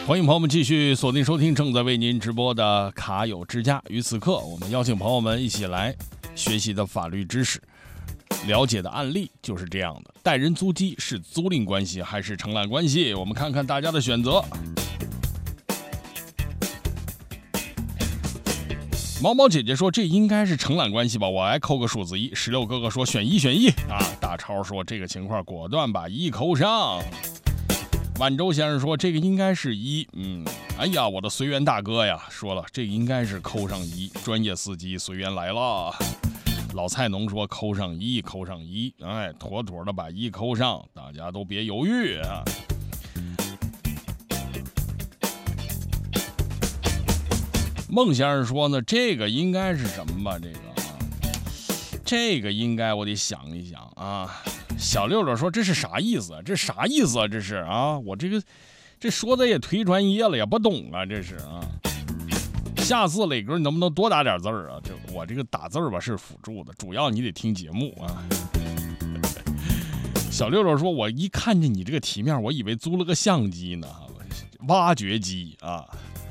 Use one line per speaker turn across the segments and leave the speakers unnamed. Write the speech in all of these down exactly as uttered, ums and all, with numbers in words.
欢迎朋友们继续锁定收听正在为您直播的卡友之家。于此刻，我们邀请朋友们一起来学习的法律知识，了解的案例就是这样的。带人租机是租赁关系还是承揽关系？我们看看大家的选择。毛毛姐姐说这应该是承揽关系吧，我来扣个数字一。石榴哥哥说选一选一啊。大超说这个情况果断把一扣上。万州先生说这个应该是一，嗯，哎呀，我的随缘大哥呀，说了这个应该是扣上一，专业司机随缘来了。老菜农说扣上一，扣上一，哎，妥妥的把一扣上，大家都别犹豫啊。孟先生说呢，这个应该是什么吧？这个啊，这个应该我得想一想啊。小六六说这是啥意思？这啥意思啊？这是啊，我这个这说的也忒专业了，也不懂啊，这是啊。下次磊哥你能不能多打点字儿啊？这我这个打字吧是辅助的，主要你得听节目啊。小六六说，我一看见你这个题面，我以为租了个相机呢，挖掘机啊。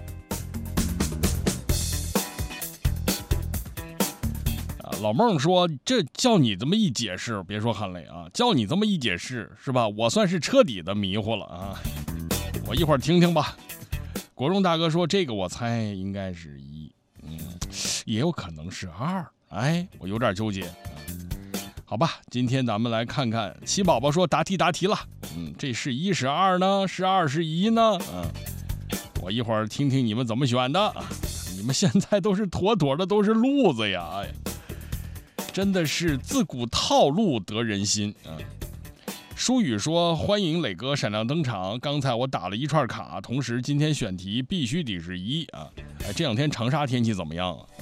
老孟说这叫你这么一解释，别说韩磊啊，叫你这么一解释是吧，我算是彻底的迷糊了啊，我一会儿听听吧。国荣大哥说这个我猜应该是一，嗯，也有可能是二，哎，我有点纠结。好吧，今天咱们来看看七宝宝说答题答题了，嗯，这是一是二呢，是二是一呢？嗯，我一会儿听听你们怎么选的，你们现在都是妥妥的都是路子呀，哎。真的是自古套路得人心啊！舒宇说：“欢迎磊哥闪亮登场。刚才我打了一串卡，同时今天选题必须得是一啊！哎，这两天长沙天气怎么样啊？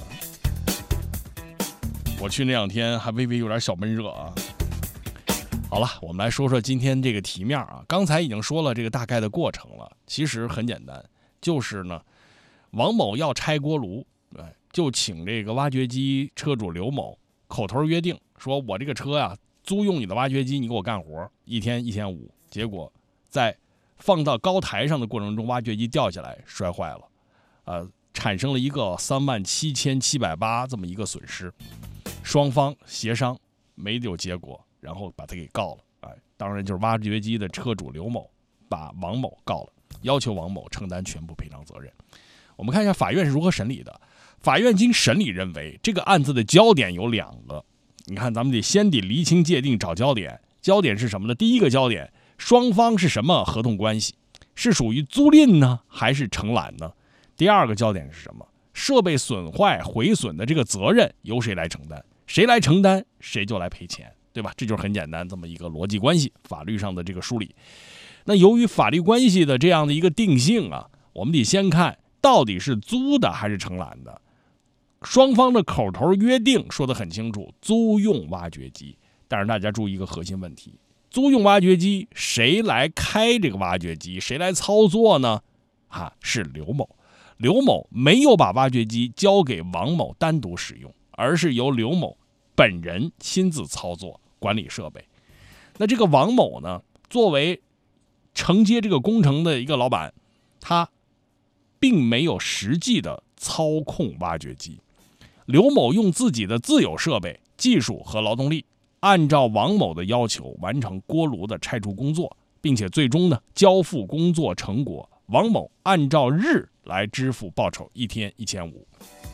我去那两天还微微有点小闷热啊。好了，我们来说说今天这个题面啊。刚才已经说了这个大概的过程了，其实很简单，就是呢，王某要拆锅炉，哎，就请这个挖掘机车主刘某。”口头约定说，我这个车呀，租用你的挖掘机，你给我干活，一天一千五。结果在放到高台上的过程中，挖掘机掉下来摔坏了，呃，产生了一个三万七千七百八这么一个损失。双方协商没有结果，然后把他给告了。哎，当然就是挖掘机的车主刘某把王某告了，要求王某承担全部赔偿责任。我们看一下法院是如何审理的。法院经审理认为，这个案子的焦点有两个。你看，咱们得先得厘清界定，找焦点。焦点是什么呢？第一个焦点，双方是什么合同关系？是属于租赁呢，还是承揽呢？第二个焦点是什么？设备损坏毁损的这个责任由谁来承担？谁来承担，谁就来赔钱，对吧？这就是很简单这么一个逻辑关系，法律上的这个梳理。那由于法律关系的这样的一个定性啊，我们得先看到底是租的还是承揽的。双方的口头约定说得很清楚，租用挖掘机。但是大家注意一个核心问题，租用挖掘机谁来开这个挖掘机，谁来操作呢？啊，是刘某。刘某没有把挖掘机交给王某单独使用，而是由刘某本人亲自操作管理设备。那这个王某呢，作为承接这个工程的一个老板，他并没有实际的操控挖掘机。刘某用自己的自有设备、技术和劳动力，按照王某的要求完成锅炉的拆除工作，并且最终呢交付工作成果，王某按照日来支付报酬，一天一千五。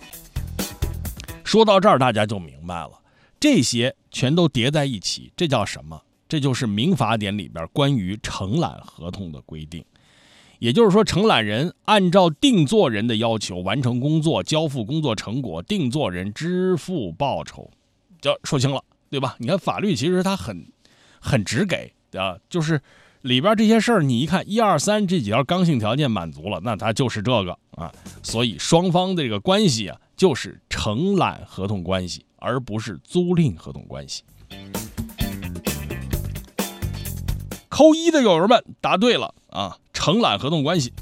说到这儿，大家就明白了，这些全都叠在一起，这叫什么？这就是民法典里边关于承揽合同的规定。也就是说，承揽人按照定作人的要求完成工作，交付工作成果，定作人支付报酬，就说清了，对吧？你看法律其实它很很直给啊，就是里边这些事儿，你一看一二三这几条刚性条件满足了，那它就是这个啊。所以双方的这个关系啊，就是承揽合同关系，而不是租赁合同关系。扣一的友人们答对了啊，承揽合同关系。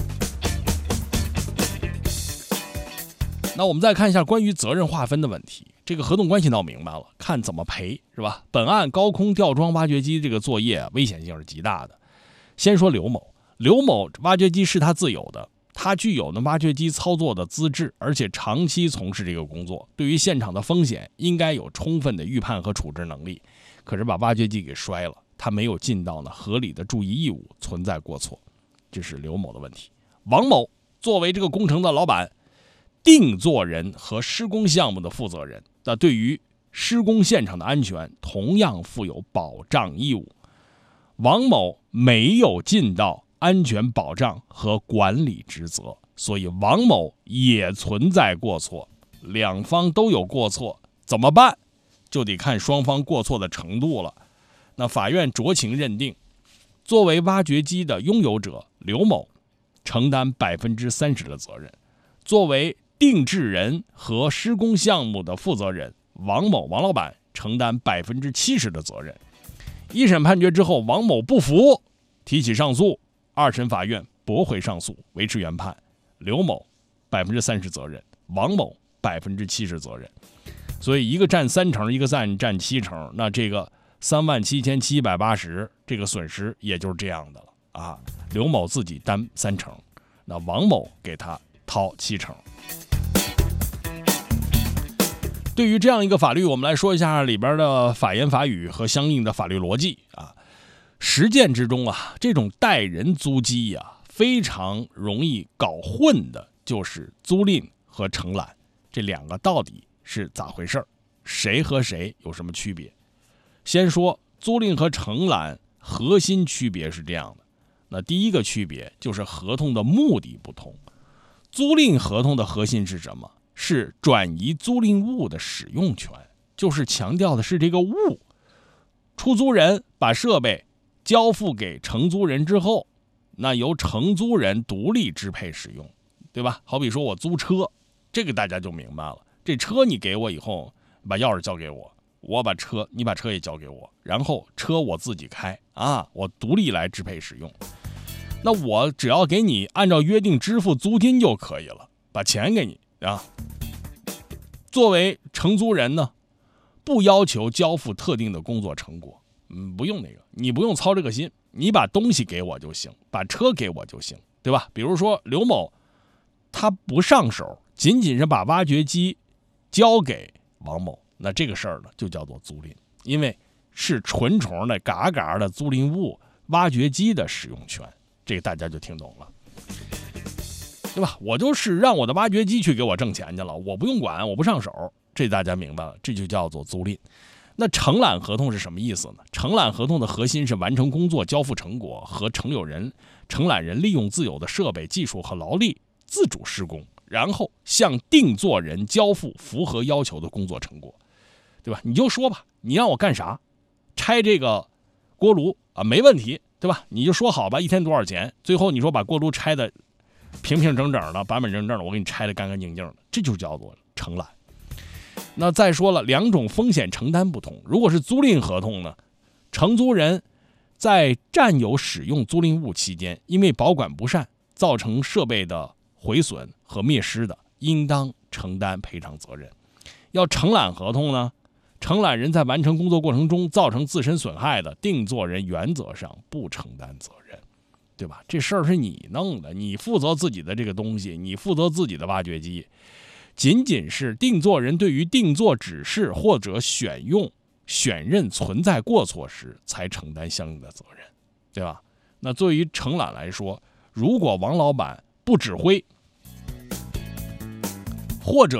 那我们再看一下关于责任划分的问题。这个合同关系闹明白了，看怎么赔，是吧？本案高空吊装挖掘机这个作业危险性是极大的。先说刘某， 刘某挖掘机是他自有的，他具有呢挖掘机操作的资质，而且长期从事这个工作，对于现场的风险应该有充分的预判和处置能力。可是把挖掘机给摔了，他没有尽到呢合理的注意义务，存在过错，这是刘某的问题。王某作为这个工程的老板、定做人和施工项目的负责人，那对于施工现场的安全同样负有保障义务。王某没有尽到安全保障和管理职责，所以王某也存在过错。两方都有过错，怎么办？就得看双方过错的程度了。那法院酌情认定，作为挖掘机的拥有者刘某承担百分之三十的责任，作为定制人和施工项目的负责人王某王老板承担百分之七十的责任。一审判决之后，王某不服，提起上诉，二审法院驳回上诉，维持原判，刘某百分之三十责任，王某百分之七十责任。所以一个占三成，一个占占七成，那这个三万七千七百八十这个损失也就是这样的了啊。刘某自己担三成，那王某给他掏七成。对于这样一个法律，我们来说一下里边的法言法语和相应的法律逻辑啊。实践之中啊，这种代人租机啊，非常容易搞混的，就是租赁和承揽这两个到底是咋回事？谁和谁有什么区别？先说租赁和承揽核心区别是这样的。那第一个区别就是合同的目的不同。租赁合同的核心是什么？是转移租赁物的使用权，就是强调的是这个物。出租人把设备交付给承租人之后，那由承租人独立支配使用，对吧？好比说我租车，这个大家就明白了。这车你给我以后，把钥匙交给我，我把车，你把车也交给我，然后车我自己开啊，我独立来支配使用。那我只要给你按照约定支付租金就可以了，把钱给你啊。作为承租人呢，不要求交付特定的工作成果，嗯，不用那个，你不用操这个心，你把东西给我就行，把车给我就行，对吧？比如说刘某，他不上手，仅仅是把挖掘机交给王某，那这个事儿呢就叫做租赁，因为是纯纯的嘎嘎的租赁物，挖掘机的使用权，这个大家就听懂了。对吧？我就是让我的挖掘机去给我挣钱去了，我不用管，我不上手，这大家明白了，这就叫做租赁。那承揽合同是什么意思呢？承揽合同的核心是完成工作、交付成果和承有人、承揽人利用自有的设备、技术和劳力自主施工，然后向定做人交付符合要求的工作成果，对吧？你就说吧，你让我干啥？拆这个锅炉啊，没问题，对吧？你就说好吧，一天多少钱？最后你说把锅炉拆的平平整整的、板板正正的，我给你拆的干干净净的，这就叫做承揽。那再说了，两种风险承担不同。如果是租赁合同呢，承租人在占有使用租赁物期间，因为保管不善造成设备的毁损和灭失的，应当承担赔偿责任。要承揽合同呢，承揽人在完成工作过程中造成自身损害的，定做人原则上不承担责任。对吧？这事儿是你弄的，你负责自己的这个东西，你负责自己的挖掘机，仅仅是定做人对于定做指示或者选用、选任存在过错时，才承担相应的责任，对吧？那对于承揽来说，如果王老板不指挥，或者